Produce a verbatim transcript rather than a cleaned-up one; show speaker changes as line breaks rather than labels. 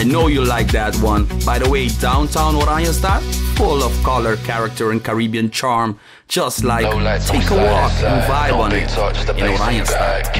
know you like that one. By the way, downtown Oranjestad, full of color, character, and Caribbean charm. Just like
No lights,
take a
I'm
walk
sliding
and
inside.
vibe
No
on
big
it
touch, the
in
bass in your
Oranjestad.
bag.